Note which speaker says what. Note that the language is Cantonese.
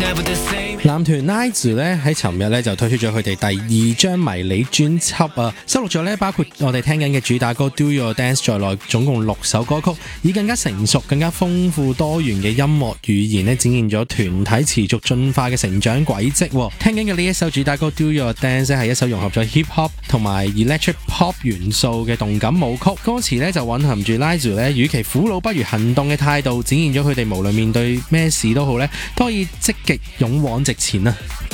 Speaker 1: 男團 Nizu 咧喺尋日咧就推出咗佢哋第2張迷你專輯啊，收錄咗咧包括我哋聽緊嘅主打歌 Do Your Dance 在內，總共6首歌曲，以更加成熟、更加豐富多元嘅音樂語言咧，展現咗團體持續進化嘅成長軌跡。聽緊嘅呢一首主打歌 Do Your Dance 係一首融合咗 Hip Hop 同埋 Electric Pop 元素嘅動感舞曲，歌詞咧就蘊含住 Nizu 咧與其苦惱不如行動嘅態度，展現咗佢哋無論面對咩事都好咧，都可以積極勇往直前啊！